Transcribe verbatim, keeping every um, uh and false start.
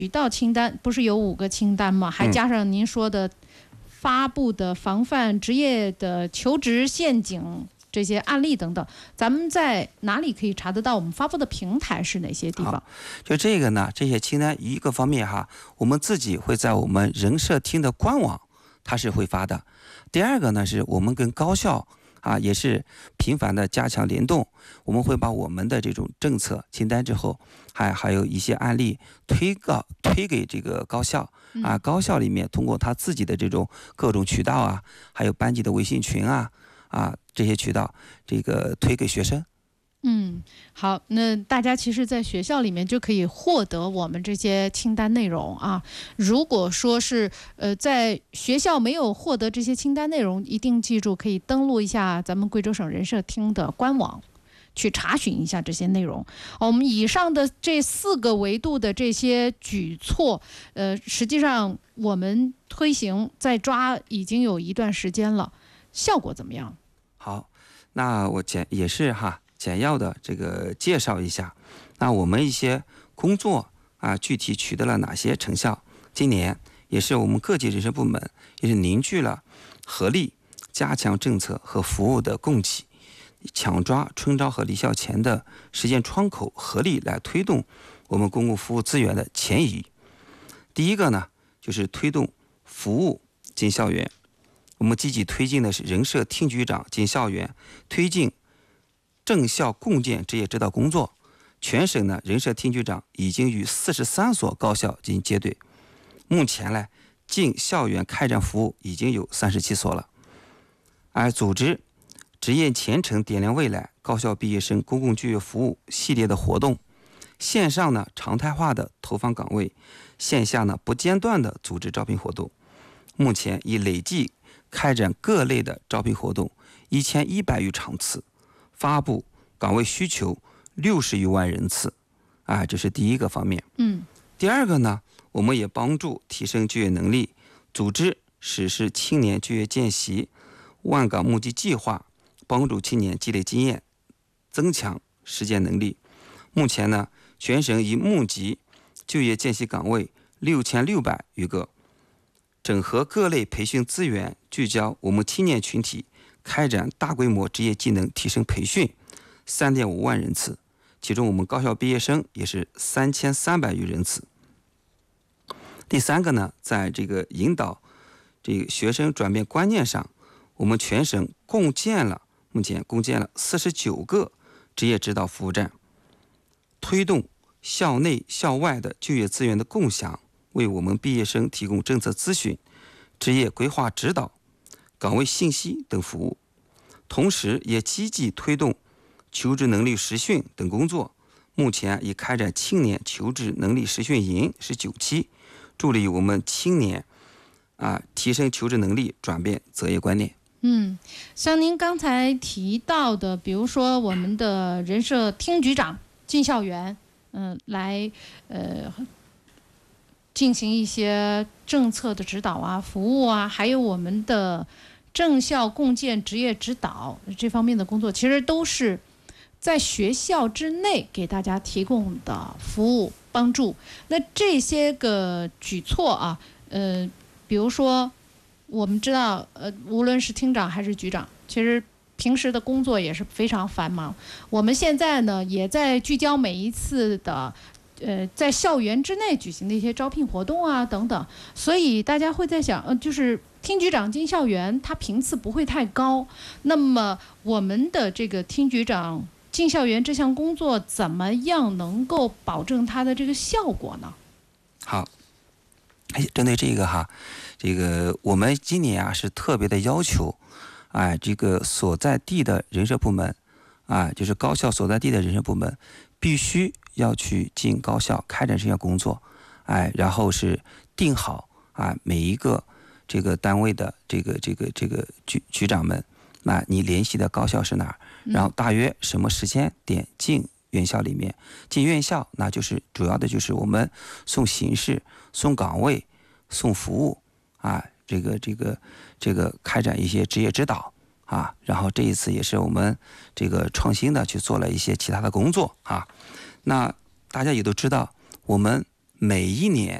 渠道清单不是有五个清单吗？还加上您说的发布的防范职业的求职陷阱这些案例等等，咱们在哪里可以查得到？我们发布的平台是哪些地方？ 就这个呢，这些清单一个方面哈，我们自己会在我们人社厅的官网，它是会发的。第二个呢，是我们跟高校啊也是频繁的加强联动，我们会把我们的这种政策清单之后，还还有一些案例推告推给这个高校啊，高校里面通过他自己的这种各种渠道啊，还有班级的微信群啊啊这些渠道，这个推给学生。 嗯，好，那大家其实在学校里面就可以获得我们这些清单内容啊。如果说是呃在学校没有获得这些清单内容，一定记住可以登录一下咱们贵州省人社厅的官网，去查询一下这些内容。我们以上的这四个维度的这些举措，呃，实际上我们推行在抓已经有一段时间了，效果怎么样？ 好，那我简也是哈。简要的这个介绍一下，那我们一些工作啊，具体取得了哪些成效？今年也是我们各级人社部门也是凝聚了合力，加强政策和服务的供给，抢抓春招和离校前的时间窗口，合力来推动我们公共服务资源的前移。第一个呢，就是推动服务进校园，我们积极推进的是人社厅局长进校园，推进政校共建职业指导工作。全省呢，人社厅局长已经与四十三所高校进行接对，目前呢，进校园开展服务已经有三十七所了。而组织职业前程点亮未来高校毕业生公共就业服务系列的活动，线上呢常态化的投放岗位，线下呢不间断的组织招聘活动。目前已累计开展各类的招聘活动一千一百余场次，发布岗位需求六十余万人次，啊，这是第一个方面。 嗯， 第二个呢，我们也帮助提升就业能力，组织实施青年就业见习、万岗募集计划，帮助青年积累经验，增强实践能力。目前呢，全省已募集就业见习岗位六千六百余个，整合各类培训资源，聚焦我们青年群体，开展大规模职业技能提升培训三点五万人次，其中我们高校毕业生也是三千三百余人次。第三个呢，在这个引导这个学生转变观念上，我们全省共建了目前共建了四十九个职业指导服务站，推动校内校外的就业资源的共享，为我们毕业生提供政策咨询、职业规划指导、岗位信息等服务，同时也积极推动求职能力实训等工作。目前已开展青年求职能力实训营十九期，助力我们青年啊提升求职能力，转变择业观念。 嗯，像您刚才提到的，比如说我们的人社厅局长进校园，嗯、呃，来呃进行一些政策的指导啊、服务啊，还有我们的政校共建职业指导这方面的工作，其实都是在学校之内给大家提供的服务帮助。那这些个举措啊，呃，比如说我们知道，呃，无论是厅长还是局长，其实平时的工作也是非常繁忙。我们现在呢，也在聚焦每一次的，呃，在校园之内举行的一些招聘活动啊等等。所以大家会在想，呃，就是厅局长进校园，它频次不会太高。那么我们的这个厅局长进校园这项工作，怎么样能够保证它的这个效果呢？ 好，哎，针对这个哈。这个我们今年啊是特别的要求，哎，这个所在地的人社部门，啊，就是高校所在地的人社部门，必须要去进高校开展这项工作，哎，然后是定好啊每一个这个单位的这个这个这个局局长们，那你联系的高校是哪儿？然后大约什么时间点进院校里面？进院校那就是主要的就是我们送形式、送岗位、送服务。啊，这个这个这个开展一些职业指导啊，然后这一次也是我们这个创新的去做了一些其他的工作啊。那大家也都知道，我们每一年